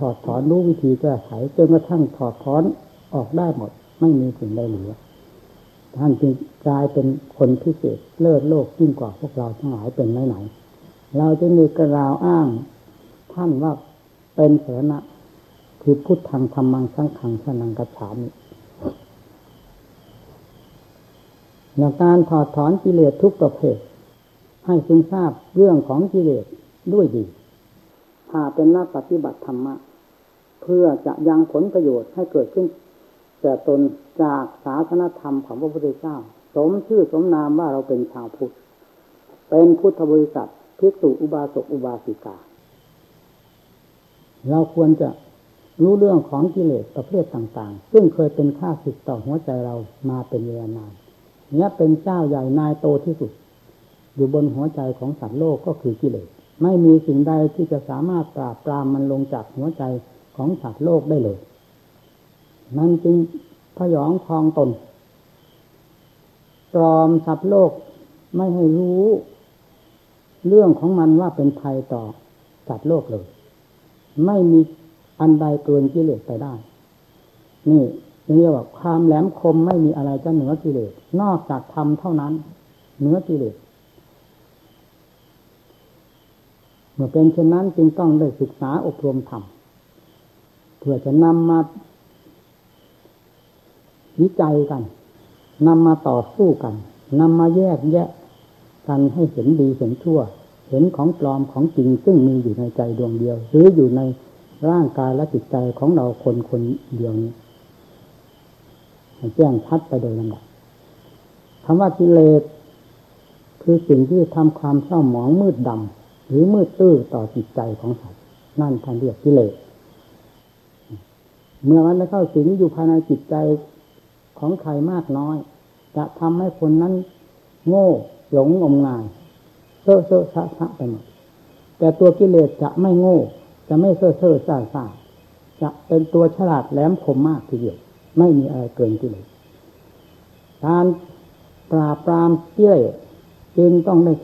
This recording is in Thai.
อดถอนรู้วิธีแก้ไขจนกระทั่งถอดถอนออกได้หมดไม่มีสิ่งใดเหลือท่านจึงกลายเป็นคนพิเศษเลิศโลกยิ่งกว่าพวกเราทั้งหลายเป็นไหนๆเราจะมีกระราวอ้างท่านว่าเป็นสรณะคือพุทธังธัมมังสังฆังสรณังคัจฉามิในการถอดถอนกิเลสทุกประเภทให้พึงทราบเรื่องของกิเลสด้วยดีถ้าเป็นนักปฏิบัติธรรมะเพื่อจะยังผลประโยชน์ให้เกิดขึ้นแต่ตนจากศาสนธรรมของพระพุทธเจ้าสมชื่อสมนามว่าเราเป็นชาวพุทธเป็นพุทธบริษัทภิกษุอุบาสกอุบาสิกาเราควรจะรู้เรื่องของกิเลสประเภทต่างๆซึ่งเคยเป็นข้าศึกต่อหัวใจเรามาเป็นเวลานานเนี่ยเป็นเจ้าใหญ่นายโตที่สุดอยู่บนหัวใจของสัตว์โลกก็คือกิเลสไม่มีสิ่งใดที่จะสามารถปราบปรามมันลงจากหัวใจของสัตว์โลกได้เลยมันจึงพยองคลองตนปลอมสัตว์โลกไม่ให้รู้เรื่องของมันว่าเป็นภัยต่อสัตว์โลกเลยไม่มีอันใดเกินกิเลสไปได้นี่เรียกว่าความแหลมคมไม่มีอะไรจะเหนือกิเลสนอกจากธรรมเท่านั้นเหนือกิเลสเมื่อเป็นเช่นนั้นจึงต้องได้ศึกษาอบรมธรรมเพื่อจะนำมาวิจัยกันนำมาต่อสู้กันนำมาแยกแยะกันให้เห็นดีเห็นชั่วเห็นของปลอมของจริงซึ่งมีอยู่ในใจดวงเดียวหรืออยู่ในร่างกายและจิตใจของเราคนเดียวนี้ให้แจ้งชัดไปโดยลำดับคำว่ากิเลสคือสิ่งที่ทำความเศร้าหมองมืดดำหรือมืดตื้อต่อจิตใจของสัตว์นั่นท่านเรียกกิเลสเมื่อมันได้เข้าสิงอยู่ภายในจิตใจของใครมากน้อยจะทำให้คนนั้นโง่หลงงมงายเซ่อซะไปหมดแต่ตัวกิเลสจะไม่โง่จะไม่เซ่อซ่าจะเป็นตัวฉลาดแหลมคมมากทีเดียวไม่มีอะไรเกินกิเลสการปราบปรามกิเลสจึงต้องได้